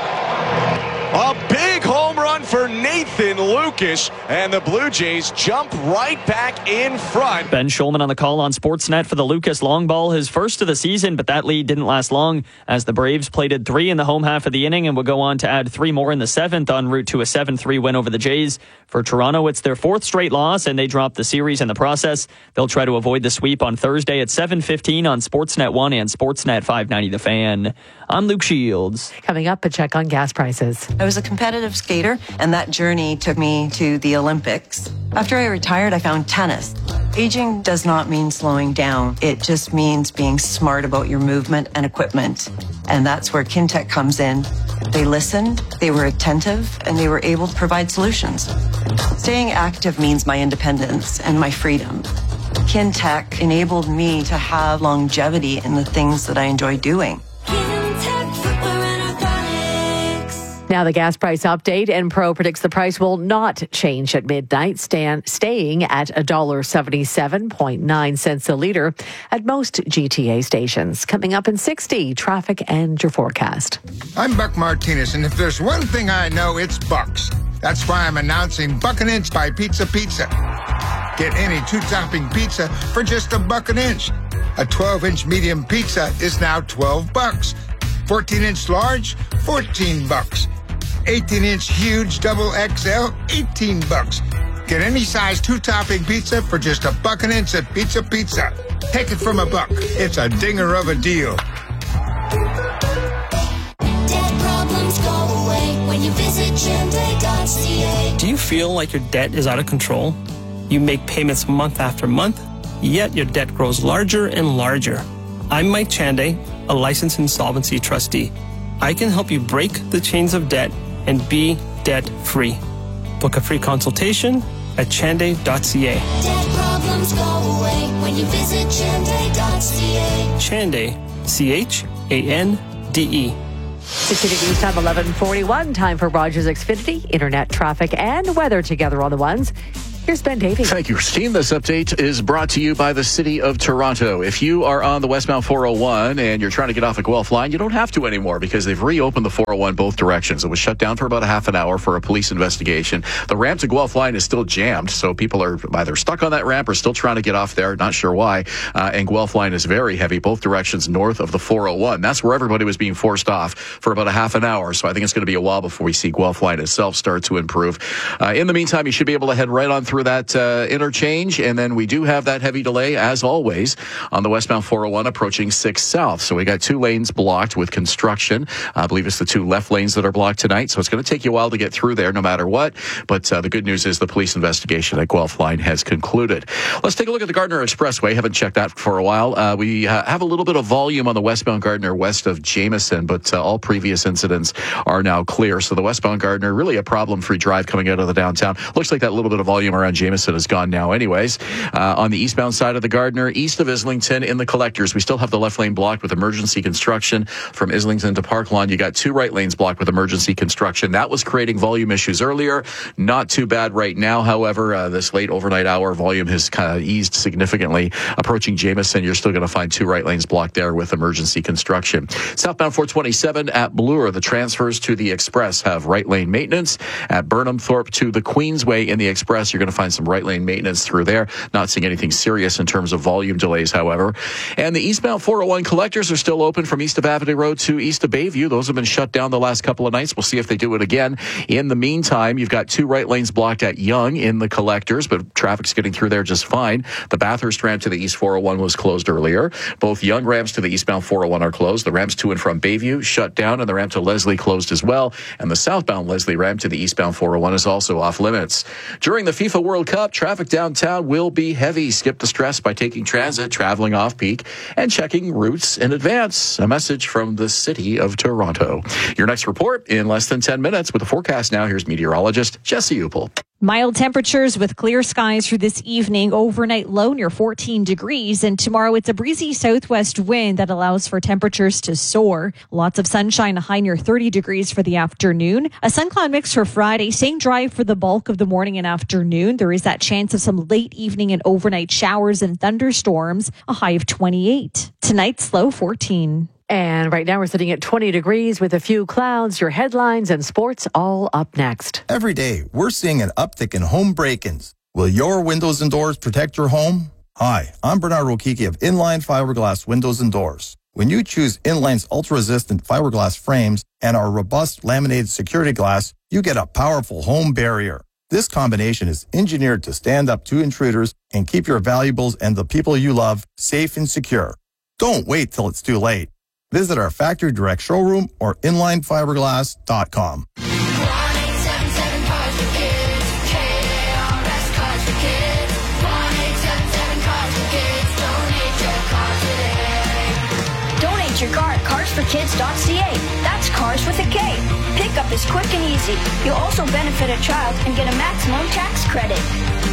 A big home run for Nathan Lucas, and the Blue Jays jump right back in front. Ben Schulman on the call on Sportsnet for the Lucas long ball, his first of the season, but that lead didn't last long as the Braves plated three in the home half of the inning and would go on to add three more in the seventh en route to a seven three win over the Jays. For Toronto, it's their fourth straight loss, and they dropped the series in the process. They'll try to avoid the sweep on Thursday at seven fifteen on Sportsnet one and Sportsnet five ninety The Fan. I'm Luke Shields. Coming up, a check on gas prices. I was a competitive skater, and that journey took me to the Olympics. After I retired, I found tennis. Aging does not mean slowing down. It just means being smart about your movement and equipment. And that's where Kintec comes in. They listened, they were attentive, and they were able to provide solutions. Staying active means my independence and my freedom. Kintec enabled me to have longevity in the things that I enjoy doing. Now the gas price update. Enpro predicts the price will not change at midnight, stand, staying at one dollar seventy-seven point nine cents a litre at most G T A stations. Coming up in sixty, traffic and your forecast. I'm Buck Martinez, and if there's one thing I know, it's bucks. That's why I'm announcing Buck an Inch by Pizza Pizza. Get any two-topping pizza for just a buck an inch. A twelve-inch medium pizza is now twelve bucks. fourteen-inch large, fourteen bucks. eighteen-inch huge double X L, eighteen bucks. Get any size two-topping pizza for just a buck an inch at Pizza Pizza. Take it from a buck. It's a dinger of a deal. Debt problems go away when you visit Chande dot c a. Do you feel like your debt is out of control? You make payments month after month, yet your debt grows larger and larger. I'm Mike Chande, a licensed insolvency trustee. I can help you break the chains of debt and be debt-free. Book a free consultation at Chande dot c a. Debt problems go away when you visit Chande dot c a. Chande, C H A N D E. sixty News Time, eleven forty-one. Time for Rogers Xfinity. Internet, traffic, and weather together on the ones. Here's Ben Davey. Thank you, Christine. This update is brought to you by the City of Toronto. If you are on the westbound four oh one and you're trying to get off at Guelph Line, you don't have to anymore because they've reopened the four oh one both directions. It was shut down for about a half an hour for a police investigation. The ramp to Guelph Line is still jammed, so people are either stuck on that ramp or still trying to get off there, not sure why. Uh, and Guelph Line is very heavy, both directions north of the four oh one. That's where everybody was being forced off for about a half an hour, so I think it's going to be a while before we see Guelph Line itself start to improve. Uh, in the meantime, you should be able to head right on through that uh, interchange, and then we do have that heavy delay, as always, on the westbound four oh one approaching six South. So we got two lanes blocked with construction. I believe it's the two left lanes that are blocked tonight, so it's going to take you a while to get through there no matter what. But uh, the good news is the police investigation at Guelph Line has concluded. Let's take a look at the Gardiner Expressway. Haven't checked that for a while. Uh, we uh, have a little bit of volume on the westbound Gardiner west of Jameson, but uh, all previous incidents are now clear. So the westbound Gardiner, really a problem-free drive coming out of the downtown. Looks like that little bit of volume around Jameson is gone now anyways. Uh, on the eastbound side of the Gardiner, east of Islington in the collectors, we still have the left lane blocked with emergency construction. From Islington to Park Lawn, you got two right lanes blocked with emergency construction. That was creating volume issues earlier. Not too bad right now, however. Uh, this late overnight hour, volume has kind of eased significantly. Approaching Jameson, you're still going to find two right lanes blocked there with emergency construction. Southbound four twenty-seven at Bloor, the transfers to the Express have right lane maintenance. At Burnham Thorpe to the Queensway in the Express, you're going to find some right lane maintenance through there. Not seeing anything serious in terms of volume delays, however. And the eastbound four oh one collectors are still open from east of Avenue Road to east of Bayview. Those have been shut down the last couple of nights. We'll see if they do it again. In the meantime, you've got two right lanes blocked at Yonge in the collectors, but traffic's getting through there just fine. The Bathurst ramp to the east four oh one was closed earlier. Both Yonge ramps to the eastbound four oh one are closed. The ramps to and from Bayview shut down, and the ramp to Leslie closed as well. And the southbound Leslie ramp to the eastbound four oh one is also off limits. During the FIFA World Cup, traffic downtown will be heavy. Skip the stress by taking transit, traveling off-peak, and checking routes in advance. A message from the City of Toronto. Your next report in less than ten minutes. With the forecast now, here's meteorologist Jesse Upel. Mild temperatures with clear skies for this evening. Overnight low near fourteen degrees. And tomorrow it's a breezy southwest wind that allows for temperatures to soar. Lots of sunshine, a high near thirty degrees for the afternoon. A sun cloud mix for Friday, staying dry for the bulk of the morning and afternoon. There is that chance of some late evening and overnight showers and thunderstorms, a high of twenty-eight. Tonight's low fourteen. And right now we're sitting at twenty degrees with a few clouds. Your headlines and sports all up next. Every day, we're seeing an uptick in home break-ins. Will your windows and doors protect your home? Hi, I'm Bernard Rokiki of Inline Fiberglass Windows and Doors. When you choose Inline's ultra-resistant fiberglass frames and our robust laminated security glass, you get a powerful home barrier. This combination is engineered to stand up to intruders and keep your valuables and the people you love safe and secure. Don't wait till it's too late. Visit our factory direct showroom or inline fiberglass dot com. Donate your car at cars for kids dot c a. That's cars with a K. Pickup is quick and easy. You'll also benefit a child and get a maximum tax credit.